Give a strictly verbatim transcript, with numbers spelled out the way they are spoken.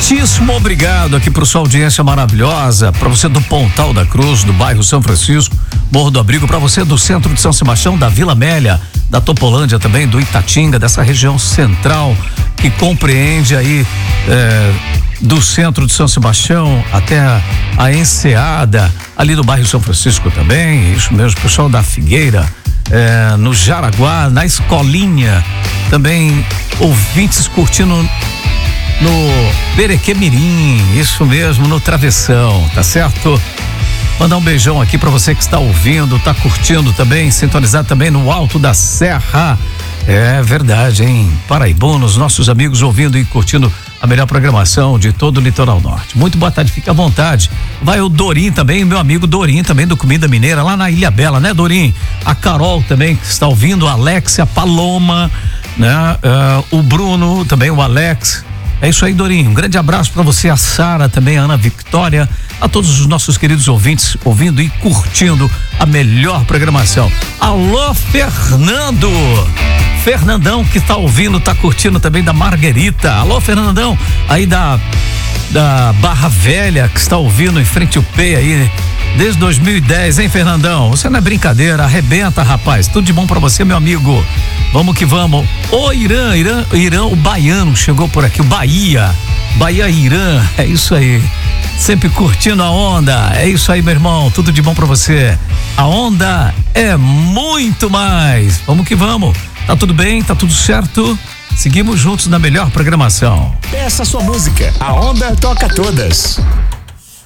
Muitíssimo obrigado aqui por sua audiência maravilhosa, para você do Pontal da Cruz, do bairro São Francisco, Morro do Abrigo, para você do centro de São Sebastião, da Vila Amélia, da Topolândia também, do Itatinga, dessa região central que compreende aí é, do centro de São Sebastião até a, a Enseada, ali do bairro São Francisco também, isso mesmo, pessoal da Figueira, é, no Jaraguá, na Escolinha, também ouvintes curtindo no Perequemirim, isso mesmo, no Travessão, tá certo? Mandar um beijão aqui pra você que está ouvindo, tá curtindo também, sintonizado também no Alto da Serra. É verdade, hein? Paraibanos, nossos amigos ouvindo e curtindo a melhor programação de todo o Litoral Norte. Muito boa tarde, fica à vontade. Vai o Dorim também, meu amigo Dorim também do Comida Mineira, lá na Ilha Bela, né, Dorim? A Carol também que está ouvindo, a Alexia, a Paloma, né? Uh, o Bruno também, o Alex. É isso aí, Dorinho. Um grande abraço para você, a Sara, também a Ana Victória, a todos os nossos queridos ouvintes ouvindo e curtindo a melhor programação. Alô, Fernando! Fernandão que tá ouvindo, tá curtindo também da Marguerita. Alô, Fernandão, aí da da Barra Velha que está ouvindo em frente ao P aí desde dois mil e dez, hein, Fernandão? Você não é brincadeira, arrebenta, rapaz. Tudo de bom pra você, meu amigo. Vamos que vamos. Ô, Irã, Irã, Irã, o baiano chegou por aqui, o Bahia. Bahia Irã, é isso aí. Sempre curtindo a onda. É isso aí, meu irmão. Tudo de bom pra você. A onda é muito mais. Vamos que vamos. Tá tudo bem? Tá tudo certo? Seguimos juntos na melhor programação. Peça sua música. A Onda toca todas.